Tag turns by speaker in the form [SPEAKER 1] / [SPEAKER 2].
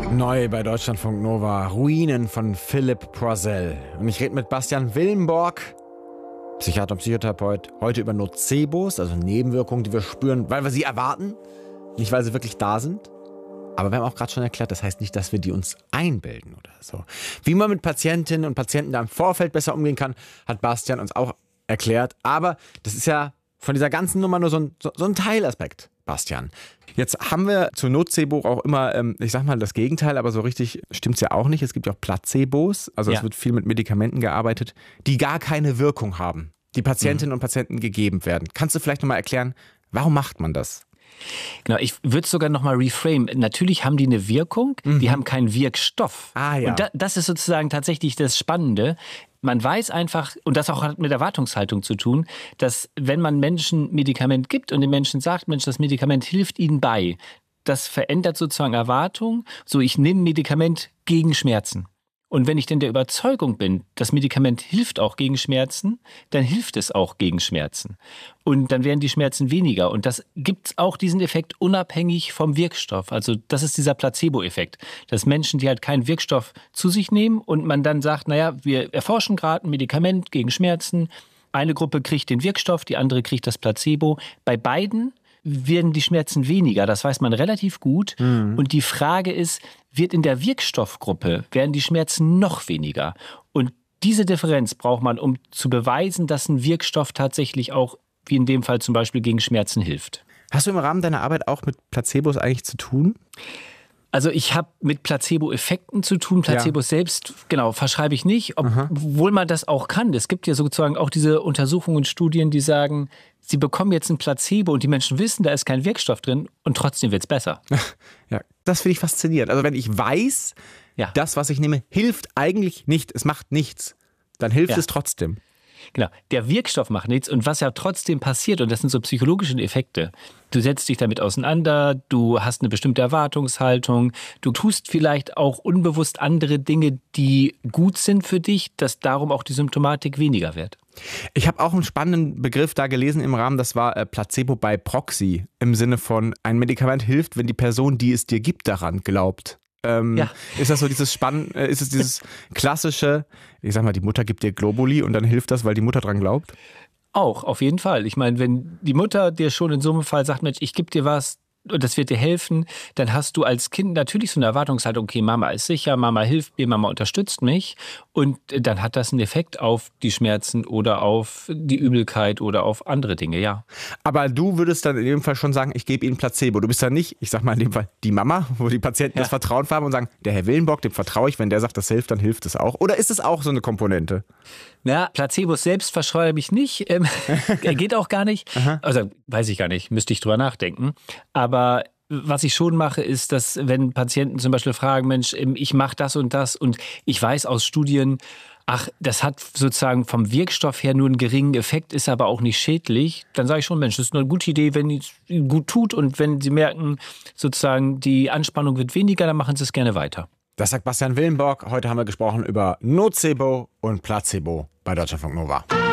[SPEAKER 1] Neu bei Deutschlandfunk Nova, Ruinen von Philipp Poisel. Und ich rede mit Bastian Willenborg, Psychiater und Psychotherapeut, heute über Nocebos, also Nebenwirkungen, die wir spüren, weil wir sie erwarten, nicht weil sie wirklich da sind. Aber wir haben auch gerade schon erklärt, das heißt nicht, dass wir die uns einbilden oder so. Wie man mit Patientinnen und Patienten da im Vorfeld besser umgehen kann, hat Bastian uns auch erklärt. Aber das ist ja von dieser ganzen Nummer nur so ein Teilaspekt, Bastian. Jetzt haben wir zu Nocebo auch immer, ich sag mal das Gegenteil, aber so richtig stimmt's ja auch nicht. Es gibt ja auch Placebos, also es wird viel mit Medikamenten gearbeitet, die gar keine Wirkung haben, die Patientinnen und Patienten gegeben werden. Kannst du vielleicht nochmal erklären, warum macht man das?
[SPEAKER 2] Genau, ich würde es sogar nochmal reframe. Natürlich haben die eine Wirkung, die haben keinen Wirkstoff. Und das ist sozusagen tatsächlich das Spannende. Man weiß einfach, und das auch hat mit Erwartungshaltung zu tun, dass wenn man Menschen Medikament gibt und den Menschen sagt, Mensch, das Medikament hilft ihnen bei, das verändert sozusagen Erwartungen. So, ich nehme Medikament gegen Schmerzen. Und wenn ich denn der Überzeugung bin, das Medikament hilft auch gegen Schmerzen, dann hilft es auch gegen Schmerzen. Und dann werden die Schmerzen weniger. Und das gibt es auch diesen Effekt unabhängig vom Wirkstoff. Also das ist dieser Placebo-Effekt, dass Menschen, die halt keinen Wirkstoff zu sich nehmen und man dann sagt, naja, wir erforschen gerade ein Medikament gegen Schmerzen. Eine Gruppe kriegt den Wirkstoff, die andere kriegt das Placebo. Bei beiden werden die Schmerzen weniger, das weiß man relativ gut. Und die Frage ist, wird in der Wirkstoffgruppe, werden die Schmerzen noch weniger? Und diese Differenz braucht man, um zu beweisen, dass ein Wirkstoff tatsächlich auch, wie in dem Fall zum Beispiel, gegen Schmerzen hilft.
[SPEAKER 1] Hast du im Rahmen deiner Arbeit auch mit Placebos eigentlich zu tun?
[SPEAKER 2] Also ich habe mit Placebo-Effekten zu tun. Placebos selbst, genau, verschreibe ich nicht, obwohl man das auch kann. Es gibt ja sozusagen auch diese Untersuchungen und Studien, die sagen, sie bekommen jetzt ein Placebo und die Menschen wissen, da ist kein Wirkstoff drin und trotzdem wird es besser.
[SPEAKER 1] Ja, das finde ich faszinierend. Also wenn ich weiß, das, was ich nehme, hilft eigentlich nicht, es macht nichts, dann hilft es trotzdem.
[SPEAKER 2] Genau, der Wirkstoff macht nichts und was ja trotzdem passiert, und das sind so psychologische Effekte, du setzt dich damit auseinander, du hast eine bestimmte Erwartungshaltung, du tust vielleicht auch unbewusst andere Dinge, die gut sind für dich, dass darum auch die Symptomatik weniger wird.
[SPEAKER 1] Ich habe auch einen spannenden Begriff da gelesen im Rahmen, das war Placebo by Proxy, im Sinne von, ein Medikament hilft, wenn die Person, die es dir gibt, daran glaubt. Ist das so ist es dieses klassische, ich sag mal, die Mutter gibt dir Globuli und dann hilft das, weil die Mutter dran glaubt?
[SPEAKER 2] Auch, auf jeden Fall. Ich meine, wenn die Mutter dir schon in so einem Fall sagt, Mensch, ich gebe dir was und das wird dir helfen, dann hast du als Kind natürlich so eine Erwartungshaltung, okay, Mama ist sicher, Mama hilft mir, Mama unterstützt mich und dann hat das einen Effekt auf die Schmerzen oder auf die Übelkeit oder auf andere Dinge, ja.
[SPEAKER 1] Aber du würdest dann in dem Fall schon sagen, ich gebe ihnen Placebo. Du bist dann nicht, ich sag mal in dem Fall, die Mama, wo die Patienten das Vertrauen haben und sagen, der Herr Willenborg, dem vertraue ich, wenn der sagt, das hilft, dann hilft es auch. Oder ist es auch so eine Komponente?
[SPEAKER 2] Na, Placebos selbst verschreibe ich nicht, geht auch gar nicht. Also weiß ich gar nicht, müsste ich drüber nachdenken. Aber was ich schon mache, ist, dass wenn Patienten zum Beispiel fragen, Mensch, ich mache das und ich weiß aus Studien, ach, das hat sozusagen vom Wirkstoff her nur einen geringen Effekt, ist aber auch nicht schädlich, dann sage ich schon, Mensch, das ist eine gute Idee, wenn es gut tut und wenn Sie merken, sozusagen die Anspannung wird weniger, dann machen Sie es gerne weiter.
[SPEAKER 1] Das sagt Bastian Willenborg. Heute haben wir gesprochen über Nocebo und Placebo bei Deutschlandfunk Nova.